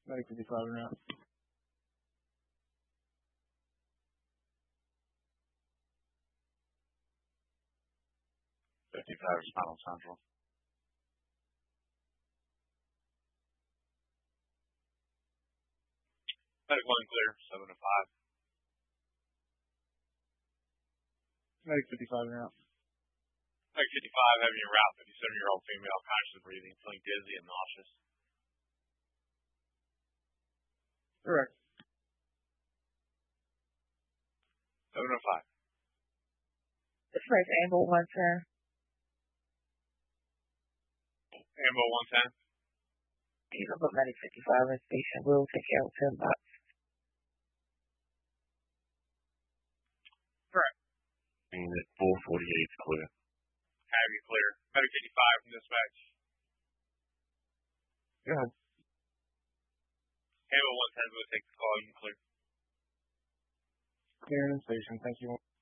Medic 55 and out. 55 is final central. Medic 1 clear, 7 to 5. Medic 55 and out. Medic 55 having your route, 57-year-old female, conscious breathing, feeling dizzy and nauseous. Correct. 7 to 5. Express Amble 110. Amble 110. You can put Medic 55 in station. We'll take care of 10 bucks. Correct. Unit 448 is clear. Have you clear. Medic 55 from dispatch. Go ahead. Amble 110 will take the call. You can clear. Clear in station. Thank you.